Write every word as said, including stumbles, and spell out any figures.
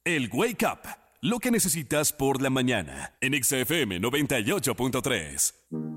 El Wake Up, lo que necesitas por la mañana, en X F M noventa y ocho punto tres.